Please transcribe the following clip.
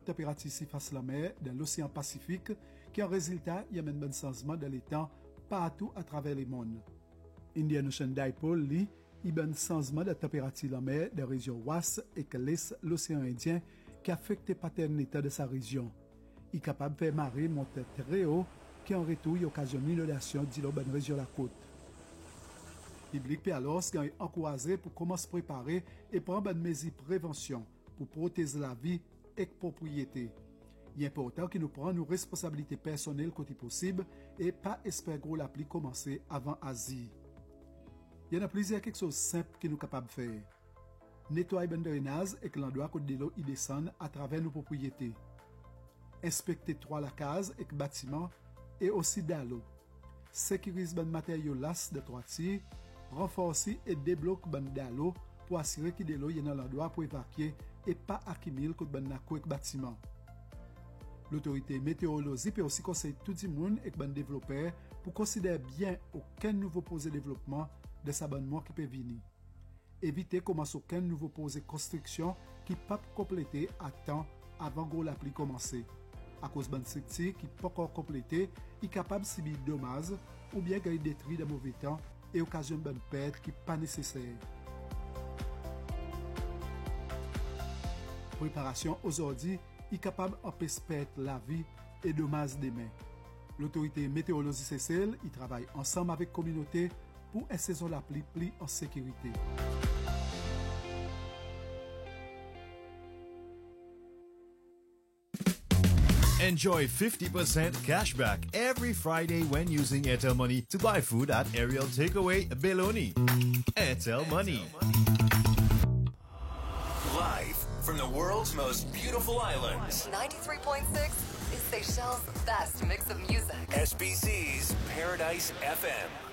température surface la mer dans l'océan Pacifique qui en résultat y amène un changement dans les temps partout à travers le monde. Indian Ocean Dipole, lui, il y a un changement de température la mer dans la région ouest et que l'est l'océan Indien qui affecte le pattern d'état de sa région. Il est capable de faire marée monter très haut qui en retour occasionne l'inondation de la bonne région de la côte. Le public peut alors être encouragé pour commencer à se préparer et prendre une mesure de prévention pour protéger la vie et la propriété. Il est important que nous prenions nos responsabilités personnelles côté possible et pas espérer que l'appli commence avant Asie. Il y a plusieurs quelque chose de simple que nous sommes capables de faire. Nettoyer le drainage et que l'endroit où l'eau descend à travers nos propriétés. Inspecter la case et le bâtiment et aussi dans l'eau. Sécuriser les matériaux las de toiture, renforcer et débloquer dans l'eau pour assurer que l'eau est dans l'endroit pour évacuer et pas accumuler le bâtiment. L'autorité météorologique peut aussi conseiller tout le monde et les développeurs pour considérer bien aucun nouveau projet de développement de s'abonnement qui peut venir. Éviter commencer aucun nouveau projet de construction qui ne peut pas compléter à temps avant que l'appli commence. À cause de structure qui n'est pas encore complétée, il est capable de subir des dommages ou bien de détruire de mauvais temps et occasionne une perte qui n'est pas nécessaire. Préparation aujourd'hui est capable d'empêcher perdre la vie et dommages demain. L'autorité météorologique CCL y travaille ensemble avec la communauté pour essayer l'appli plus en sécurité. Enjoy 50% cashback every Friday when using Airtel Money to buy food at Ariel Takeaway, Beloni. Airtel Money. Live from the world's most beautiful islands. 93.6 is Seychelles' best mix of music. SBC's Paradise FM.